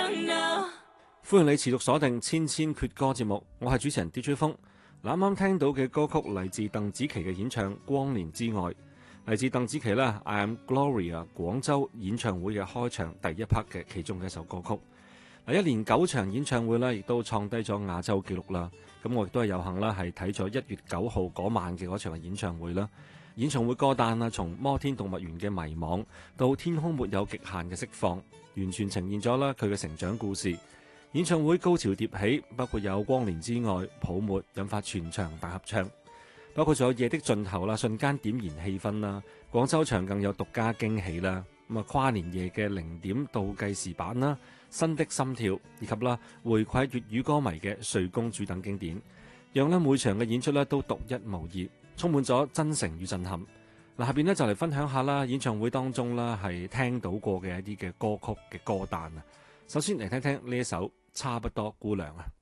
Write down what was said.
歡迎你持續鎖定千千闕歌節目，我係主持人 DJ 風。啱啱聽到嘅歌曲嚟自鄧紫棋嘅演唱《光年之外》，嚟自鄧紫棋啦 I Am Gloria 廣州演唱會嘅開場第一 part 嘅其中嘅一首歌曲。一連9場演唱會咧，亦都創低咗亞洲紀錄啦。咁我亦都係有幸啦，係睇咗1月9號嗰晚嘅嗰場嘅演唱會啦。演唱會歌單啦，從摩天動物園嘅迷惘到天空沒有極限嘅釋放，完全呈現咗啦佢嘅成長故事。演唱會高潮迭起，包括有光年之外、泡沫引發全場大合唱，包括仲有夜的盡頭啦，瞬間點燃氣氛啦。廣州場更有獨家驚喜啦，咁啊跨年夜嘅0點倒計時版啦，新的心跳以及啦回饋粵語歌迷嘅睡公主等經典，讓咧每場嘅演出咧都獨一無二，充滿咗真誠與震撼。嗱，下邊咧就嚟分享下啦，演唱會當中啦係聽到過嘅一啲嘅歌曲嘅歌單啊。首先嚟聽聽呢一首差不多姑娘啊。